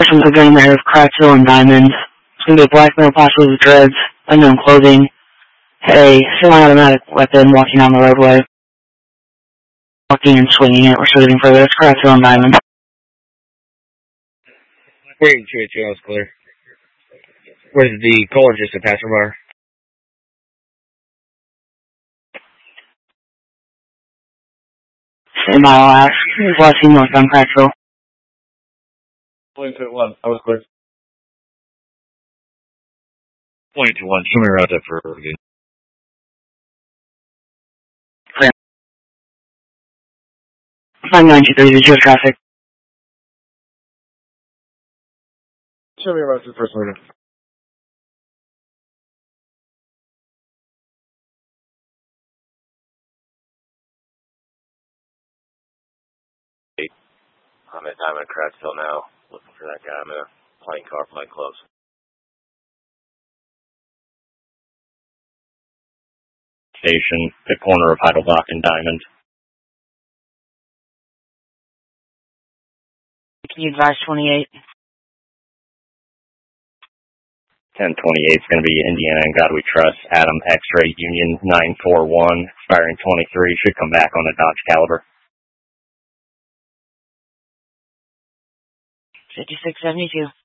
From the gun there of Cracksville and Diamond. It's going to be a black male possibly with dreads, unknown clothing, had a semi-automatic weapon walking on the roadway. Walking and swinging it. We're still getting further. It's Cracksville and Diamond. Waiting 282, I was clear. Where's the caller just a passerby? Same mile ash. Last seen northbound Cracksville. Point 2-1, I was clear. Point 2-1, show me around that for again. Clear. 5923, did you have traffic? Show me around the first order. I'm at Diamond Cracksville now, looking for that guy. I'm in a plane car, plane close. Station, the corner of Heidelbach and Diamond. Can you advise 28? 1028 is going to be Indiana and God We Trust, Adam X-Ray Union 941, expiring 23, should come back on a Dodge Caliber. 5672.